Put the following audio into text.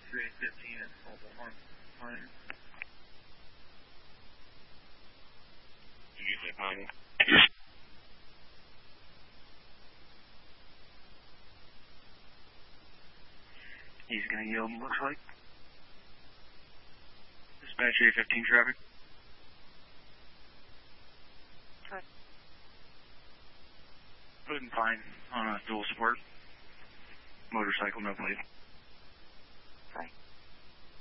315 at Mobile Home. He's going to yield, looks like. Dispatch 815 traffic. Okay. Good and fine on a dual support. Motorcycle, no plate.